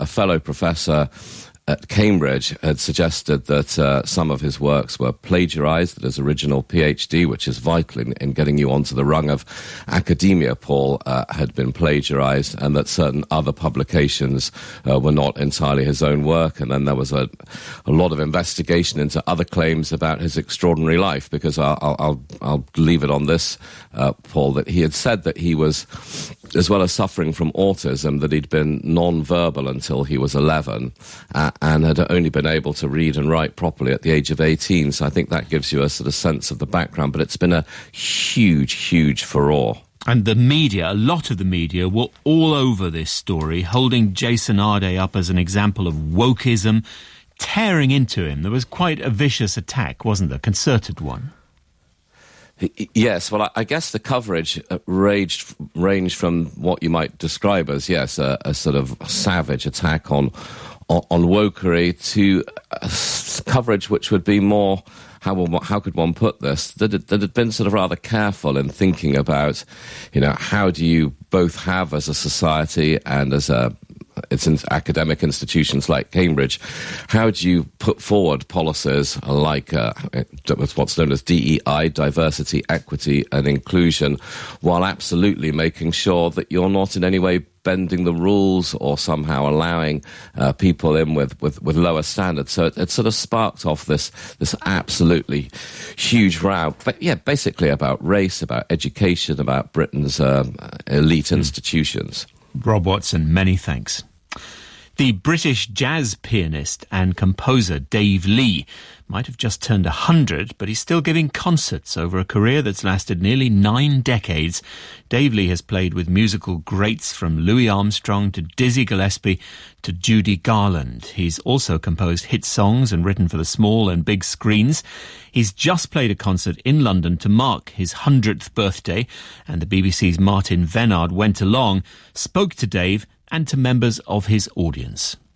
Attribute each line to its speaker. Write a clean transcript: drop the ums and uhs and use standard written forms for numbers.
Speaker 1: a fellow professor at Cambridge had suggested that some of his works were plagiarised, that his original PhD, which is vital in getting you onto the rung of academia, Paul, had been plagiarised, and that certain other publications were not entirely his own work. And then there was a lot of investigation into other claims about his extraordinary life, because I'll leave it on this, Paul, that he had said that he was, as well as suffering from autism, that he'd been non-verbal until he was 11, and had only been able to read and write properly at the age of 18. So I think that gives you a sort of sense of the background. But it's been a huge, huge furore.
Speaker 2: And the media, a lot of the media, were all over this story, holding Jason Arde up as an example of wokeism, tearing into him. There was quite a vicious attack, wasn't there? Concerted one.
Speaker 1: Yes, well, I guess the coverage ranged from what you might describe as, yes, a sort of savage attack on wokery to coverage which would be more, how could one put this, that had been sort of rather careful in thinking about, how do you both have as a society and as it's in academic institutions like Cambridge, how do you put forward policies like what's known as DEI, diversity, equity and inclusion, while absolutely making sure that you're not in any way bending the rules or somehow allowing people in with lower standards. So it sort of sparked off this absolutely huge row. But yeah, basically about race, about education, about Britain's elite institutions.
Speaker 2: Rob Watson, many thanks. The British jazz pianist and composer Dave Lee might have just turned 100, but he's still giving concerts over a career that's lasted nearly 9 decades. Dave Lee has played with musical greats from Louis Armstrong to Dizzy Gillespie to Judy Garland. He's also composed hit songs and written for the small and big screens. He's just played a concert in London to mark his 100th birthday, and the BBC's Martin Vennard went along, spoke to Dave and to members of his audience.